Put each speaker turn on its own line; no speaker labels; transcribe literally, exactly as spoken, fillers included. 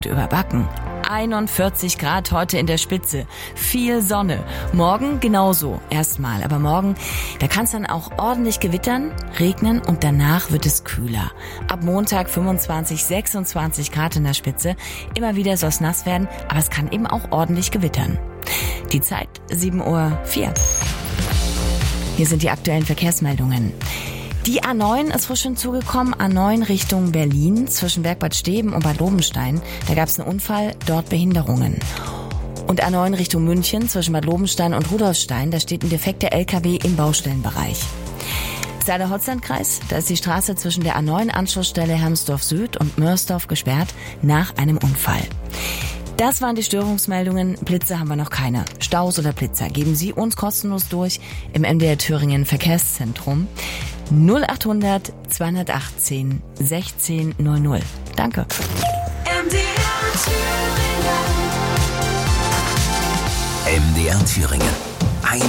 überbacken. einundvierzig Grad heute in der Spitze. Viel Sonne. Morgen genauso. Erstmal. Aber morgen, da kann es dann auch ordentlich gewittern, regnen und danach wird es kühler. Ab Montag fünfundzwanzig, sechsundzwanzig Grad in der Spitze. Immer wieder soll es nass werden, aber es kann eben auch ordentlich gewittern. Die Zeit sieben Uhr vier. Hier sind die aktuellen Verkehrsmeldungen. Die A neun ist frisch hinzugekommen, A neun Richtung Berlin, zwischen Bergbad Steben und Bad Lobenstein. Da gab es einen Unfall, dort Behinderungen. Und A neun Richtung München, zwischen Bad Lobenstein und Rudolfstein, da steht ein defekter L K W im Baustellenbereich. Saale-Holstein-Kreis, da ist die Straße zwischen der A neun Anschlussstelle Hermsdorf Süd und Mörsdorf gesperrt nach einem Unfall. Das waren die Störungsmeldungen. Blitze haben wir noch keine. Staus oder Blitzer geben Sie uns kostenlos durch im M D R Thüringen Verkehrszentrum. null achthundert zweihundertachtzehn sechzehn null null. Danke.
M D R Thüringen.
M D R Thüringen.